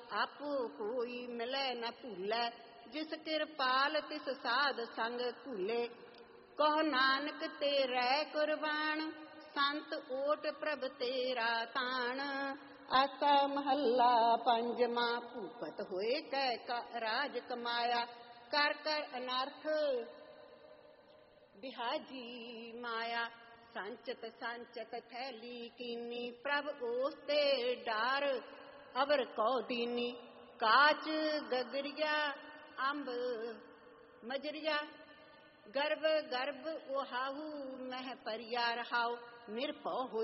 ਆਪੋ ਕੋਈ ਮਿਲੈ ਨ ਭੂਲੈ, ਜਿਸ ਕਿਰਪਾਲ ਤਿਸ ਸਾਧ ਸੰਗ ਘੂਲੇ। ਕਹੋ ਨਾਨਕ ਤੇਰੈ ਕੁਰਬਾਨ, ਸੰਤ ਓਟ ਪ੍ਰਭ ਤੇਰਾ ਤਾਣ। ਆਸਾ ਮਹੱਲਾ ਪੰਜਵਾਂ। ਭੂਪਤ ਹੋਏ ਕੈ ਰਾਜ ਕਮਾਇਆ, ਕਰ ਕਰ ਅਨਰਥ ਬਿਹਾਜੀ ਮਾਇਆ। ਸੰਚਤ ਸੰਚਤ ਥੈਲੀ ਕੀਨੀ, ਪ੍ਰਭ ਉਸ ਤੇ ਡਾਰ ਅਵਰ ਕਉ ਦੀਨੀ। ਕਾਚ ਗਗਰੀਆ ਅੰਬ ਮਜਰੀਆ, ਗਰਭ ਗਰਭ ਉਹਾਹੂ ਮਹਿ ਪਰਿਆ ਰਹਾਉ। ਨਿਰਭਉ